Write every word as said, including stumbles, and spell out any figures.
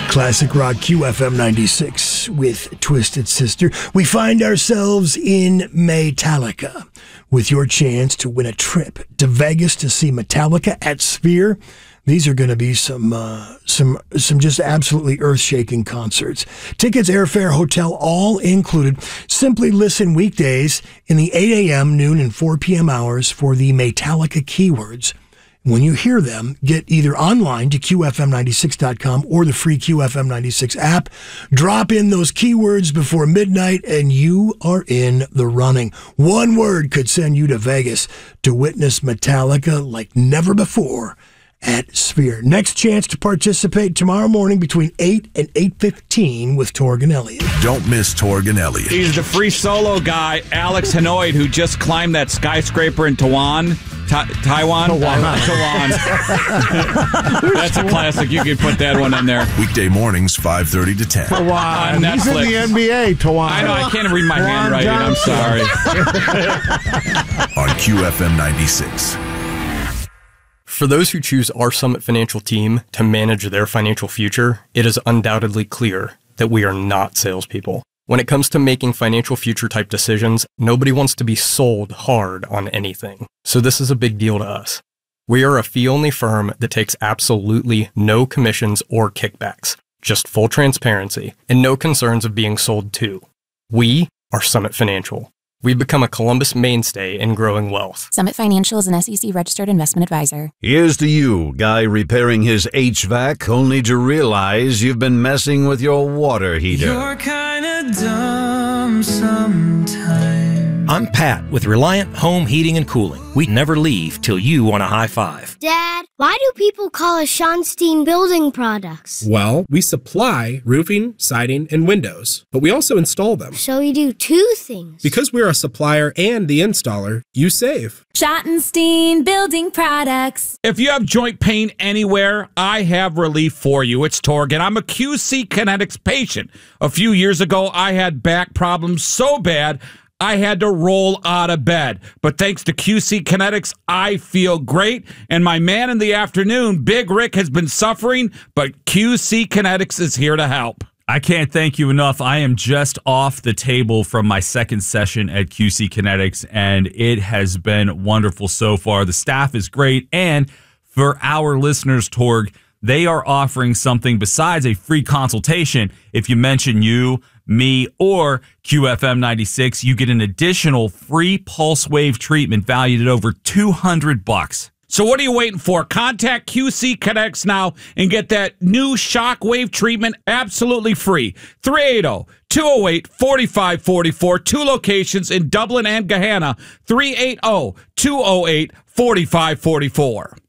Classic Rock Q F M ninety-six with Twisted Sister. We find ourselves in Metallica with your chance to win a trip to Vegas to see Metallica at Sphere. These are going to be some uh, some some just absolutely earth-shaking concerts. Tickets, airfare, hotel, all included. Simply listen weekdays in the eight a.m., noon, and four p.m. hours for the Metallica keywords. When you hear them, get either online to Q F M ninety-six dot com or the free Q F M ninety-six app. Drop in those keywords before midnight and you are in the running. One word could send you to Vegas to witness Metallica like never before at Sphere. Next chance to participate tomorrow morning between eight and eight fifteen with Torg Elliott. Don't miss Torg Elliott. He's the free solo guy, Alex Hanoid, who just climbed that skyscraper in Taiwan. Ta- Taiwan? Taiwan. Taiwan. That's a classic. You can put that one in there. Weekday mornings, five thirty to ten. Taiwan. On He's in Netflix. the N B A, Taiwan. I know, I can't read my handwriting. I'm sorry. On Q F M ninety-six. For those who choose our Summit Financial team to manage their financial future, it is undoubtedly clear that we are not salespeople. When it comes to making financial future type decisions, nobody wants to be sold hard on anything. So this is a big deal to us. We are a fee-only firm that takes absolutely no commissions or kickbacks, just full transparency and no concerns of being sold to. We are Summit Financial. We've become a Columbus mainstay in growing wealth. Summit Financial is an S E C registered investment advisor. Here's to you, guy repairing his H V A C only to realize you've been messing with your water heater. You're kinda dumb sometimes. I'm Pat with Reliant Home Heating and Cooling. We never leave till you want a high five. Dad, why do people call us Schonstein Building Products? Well, we supply roofing, siding, and windows, but we also install them. So we do two things. Because we're a supplier and the installer, you save. Schottenstein Building Products. If you have joint pain anywhere, I have relief for you. It's Torg, and I'm a Q C Kinetics patient. A few years ago, I had back problems so bad, I had to roll out of bed. But thanks to Q C Kinetics, I feel great. And my man in the afternoon, Big Rick, has been suffering, but Q C Kinetics is here to help. I can't thank you enough. I am just off the table from my second session at Q C Kinetics, and it has been wonderful so far. The staff is great, and for our listeners, Torg, they are offering something besides a free consultation. If you mention you, me, or Q F M ninety-six, you get an additional free pulse wave treatment valued at over two hundred bucks. So what are you waiting for? Contact Q C Kinetics now and get that new shockwave treatment absolutely free. three eight zero, two zero eight, four five four four. Two locations in Dublin and Gahanna. three eight zero, two zero eight, four five four four.